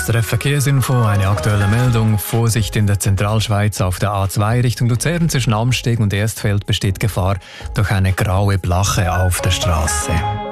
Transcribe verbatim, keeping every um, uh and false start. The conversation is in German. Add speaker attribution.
Speaker 1: S R F Verkehrsinfo, eine aktuelle Meldung. Vorsicht in der Zentralschweiz auf der A zwei Richtung Luzern zwischen Amsteg und Erstfeld besteht Gefahr durch eine graue Blache auf der Straße.